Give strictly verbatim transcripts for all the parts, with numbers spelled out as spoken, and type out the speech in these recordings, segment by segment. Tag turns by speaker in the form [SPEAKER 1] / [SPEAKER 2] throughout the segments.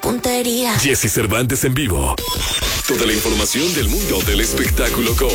[SPEAKER 1] puntería.
[SPEAKER 2] Jessy Cervantes en vivo. Toda la información del mundo del espectáculo con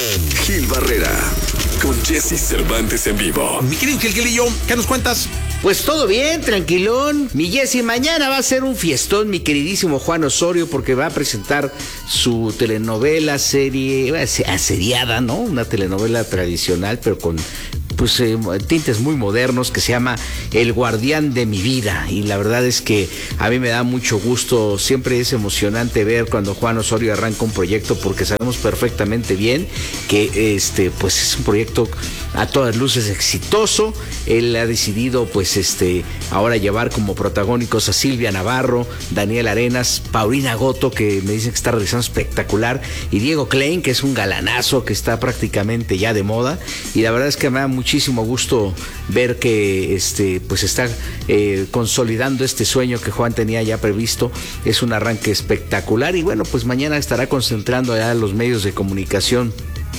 [SPEAKER 2] Gil Barrera. Con Jessy Cervantes en vivo.
[SPEAKER 3] Mi querido Gil, Gilillo, ¿qué nos cuentas?
[SPEAKER 4] Pues todo bien, tranquilón. Mi Jessy, mañana va a ser un fiestón, mi queridísimo Juan Osorio, porque va a presentar su telenovela, serie, aseriada, ¿no? Una telenovela tradicional, pero con pues eh, tintes muy modernos, que se llama El Guardián de mi Vida. Y la verdad es que a mí me da mucho gusto, siempre es emocionante ver cuando Juan Osorio arranca un proyecto, porque sabemos perfectamente bien que este pues es un proyecto a todas luces exitoso. Él ha decidido pues este ahora llevar como protagónicos a Silvia Navarro, Daniel Arenas, Paulina Goto, que me dicen que está realizando espectacular, y Diego Klein, que es un galanazo que está prácticamente ya de moda. Y la verdad es que me da muchísimo gusto ver que este pues está eh, consolidando este sueño que Juan tenía ya previsto. Es un arranque espectacular, y bueno, pues mañana estará concentrando ya los medios de comunicación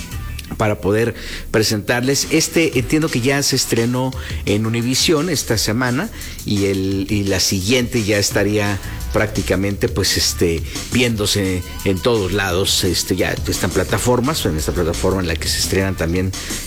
[SPEAKER 4] para poder presentarles. Este entiendo que ya se estrenó en Univisión esta semana, y el y la siguiente ya estaría prácticamente pues este viéndose en todos lados. Este ya están plataformas, en esta plataforma en la que se estrenan también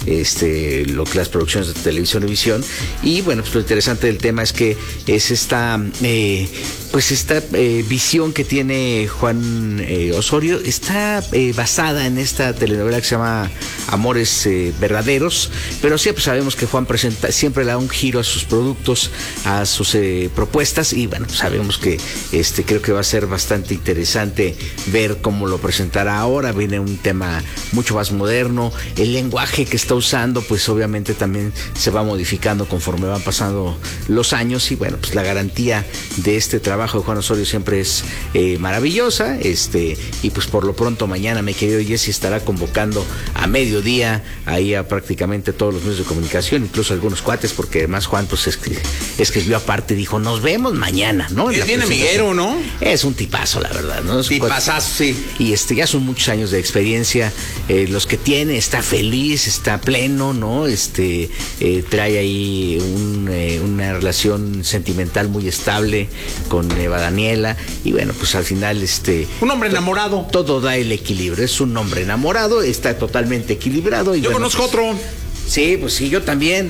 [SPEAKER 4] este lo que las producciones de televisión y visión. Y bueno, pues lo interesante del tema es que es esta eh, pues esta eh, visión que tiene Juan eh, Osorio está eh, basada en esta telenovela que se llama Amores eh, Verdaderos, pero siempre sabemos que Juan presenta, siempre le da un giro a sus productos, a sus eh, propuestas, y bueno, sabemos que este creo que va a ser bastante interesante ver cómo lo presentará ahora. Viene un tema mucho más moderno, el lenguaje que está usando pues obviamente también se va modificando conforme van pasando los años, y bueno, pues la garantía de este trabajo de Juan Osorio siempre es eh, maravillosa. Este y pues por lo pronto mañana mi querido Jessy estará convocando a mediodía ahí a prácticamente todos los medios de comunicación, incluso algunos cuates, porque además Juan pues escri- escribió aparte, dijo nos vemos mañana, ¿no?
[SPEAKER 3] Es bien amiguero, ¿no?
[SPEAKER 4] Es un tipazo, la verdad, ¿no? Es
[SPEAKER 3] Tipazazo, sí.
[SPEAKER 4] Y este ya son muchos años de experiencia eh, los que tiene. Está feliz, está pleno, ¿no? Este eh, trae ahí un, eh, una relación sentimental muy estable con Eva Daniela, y bueno, pues al final este
[SPEAKER 3] un hombre enamorado.
[SPEAKER 4] Todo da el equilibrio. Es un hombre enamorado, está totalmente equilibrado. Y
[SPEAKER 3] yo
[SPEAKER 4] bueno,
[SPEAKER 3] conozco
[SPEAKER 4] pues,
[SPEAKER 3] otro.
[SPEAKER 4] Sí, pues sí, yo también.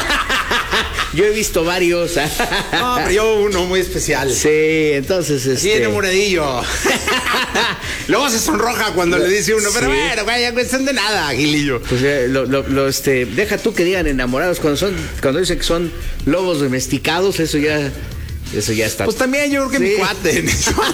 [SPEAKER 4] Yo he visto varios.
[SPEAKER 3] No, pero yo uno muy especial.
[SPEAKER 4] Sí, entonces este...
[SPEAKER 3] Sí, enamoradillo. Luego se sonroja cuando sí, le dice uno, pero sí. Bueno, güey, ya cuestión de nada, Gilillo.
[SPEAKER 4] Pues eh, lo, lo, lo, este, deja tú que digan enamorados cuando son, cuando dicen que son lobos domesticados, eso ya, eso ya está.
[SPEAKER 3] Pues también yo creo que sí. Mi cuate.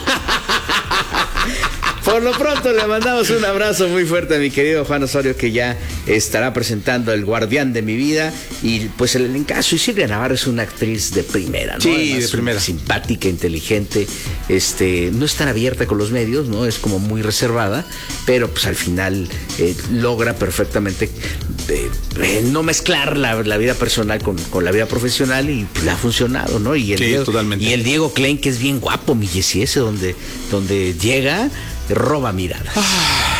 [SPEAKER 4] Por lo pronto le mandamos un abrazo muy fuerte a mi querido Juan Osorio, que ya estará presentando El Guardián de mi Vida. Y pues el elencazo, y Silvia Navarro es una actriz de primera, ¿no?
[SPEAKER 3] Sí,
[SPEAKER 4] además,
[SPEAKER 3] de primera.
[SPEAKER 4] Simpática, inteligente, este, no es tan abierta con los medios, ¿no? Es como muy reservada, pero pues al final eh, logra perfectamente eh, eh, no mezclar la, la vida personal con, con la vida profesional, y pues, le ha funcionado, ¿no? Y el
[SPEAKER 3] sí,
[SPEAKER 4] Diego,
[SPEAKER 3] totalmente.
[SPEAKER 4] Y el Diego Klein, que es bien guapo, mi Jessy, ese donde, donde llega, roba mirada.
[SPEAKER 3] Ah.